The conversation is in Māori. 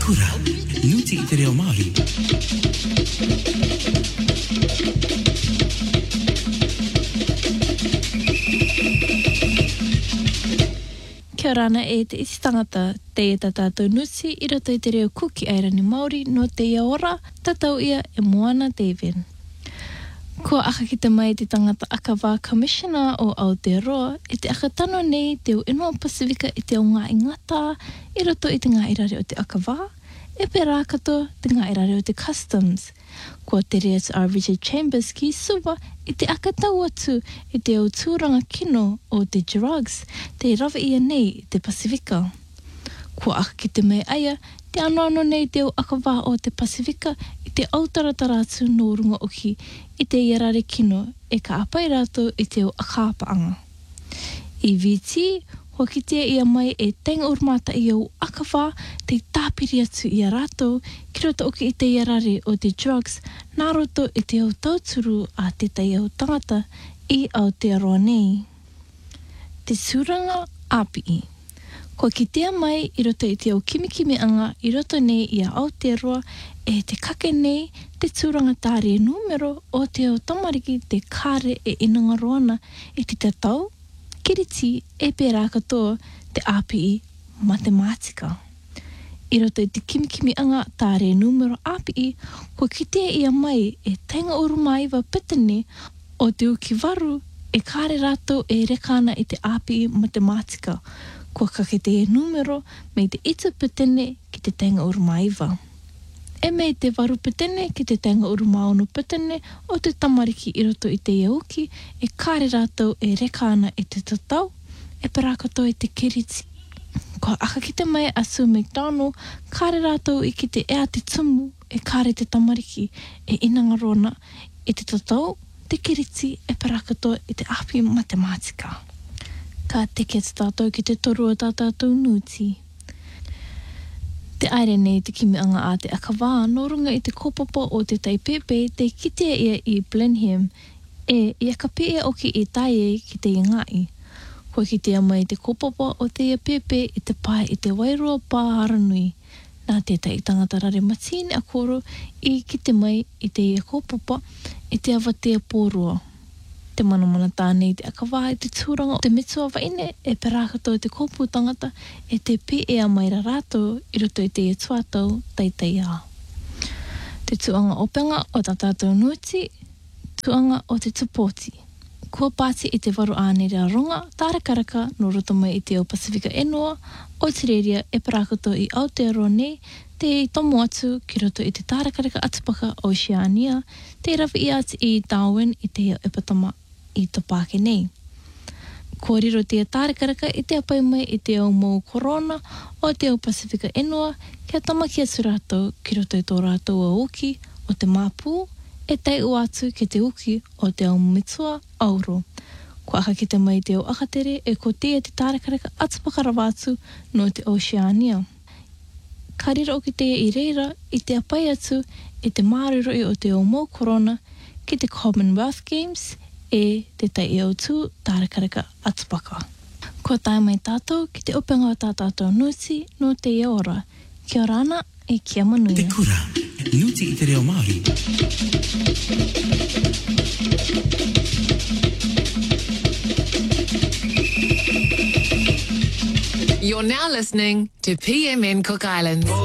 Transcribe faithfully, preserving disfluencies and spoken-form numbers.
kura, nuti i te reo Māori. Kia rana e te iti tangata te e tātou nuti i roto i te reo kuki airani Māori no te ia ora, tatau ia e Moana David. Ko aka ki te mai te tangata Akawā Commissioner o Aotearoa e te akatano nei te o Inua Pasifika i te o ngā ingata i roto i te ngā irare o te Akawā, e pe rākato te ngā irare o te Customs. Ko te rea tu a Richard Chambers ki suwa i te akatau atu i te o tūranga kino o te drugs, te rawa ia nei i te Pasifika. Ko aka ki te mai aia, te anoano nei te o Akawā o te Pasifika i te autaratara atu no runga oki i te iarare kino e ka apai rātou i te o Akāpaanga. I V T, hoa ki te ia mai e tenga urmata i au Akawā te tāpiri atu i a rātou ki roto oki i te iarare o te drugs nā roto i te au tauturu a te tai au tangata i Aotearoa nei. Te suranga āpii. Ko ki tea mai i roto i te au kimikimi anga i roto nei i a Aotearoa e te kake nei te tūranga tāre numero o te au tamariki te kāre e inangaroana i te tatau, kiriti e pērā katoa te āpii matematika. I roto i te kimikimi anga tāre numero āpii, ko ki tea ia mai e tenga urumaiwa pitane o te uki waru e kāre rātou e rekana i te āpii matematika. Ko kake te numero me te ita pitene ki te tenga urumaiwa. E mei te waru pitene ki te tenga urumaono pitene o te tamariki i roto i te iauki e kāre rātou e rekana i te tatau e parakato i te kiriti. Ko aka ki te mai a Sue McDonald, kāre rātou i ki te ea te tumu e kāre te tamariki e inangarona i te tatau, te kiriti e parakato i te api matematika. Ka teke te tātou ki te toru o tātou nuti. Te aere nei te kimianga a te Akawā, no runga i te kopapa o te taipepe, te kitea ia i Blenheim, e ia ka pēe oki i taie ki te ingai. Ko kitea mai te kopapa o te ia pepe i te pai i te wairua pāharanui. Nā tētai tangata rare matine a koro i ki te mai i te ia kopapa i te awatea pōrua. Te manamana tānei te Akawā i te tūranga o te mitua waine e perakato i te kōpū tangata e te pēea maira rātou i roto i te ia tuatau taitai a. Te tuanga openga o tātou nuti, tuanga o te tupoti. Kua pāti i te waru ānere a runga, tāre karaka no roto mai i te o Pasifika Enua, o te reria e perakato i Aotearoa nei, te tomo atu ki roto i te tāre karaka atupaka Oceania, te rawi i atu i Darwin i te epatama i Topake nei. Ko riro te tāre karaka i te apai mai i te au mou korona o te au Pasifika Enua, kia tamaki atu rātou ki roto i tō rātou a uki o te māpū, e tei u atu ki te uki o te au mitua auro. Ko aka ki te mai te au akatere e ko te te tāre karaka atupakarawa atu no te Oceania. Ka rira o ki te i reira i te apai atu i te māruroi o te au mou korona ki te Commonwealth Games e te tai au tū tāre karaka atupaka. Ko tai mai tātou ki te openga o tātou nuti no te ia ora. Kia rana e kia manuia. Te kura, nuti i te reo Māori. You're now listening to P M N Cook Islands.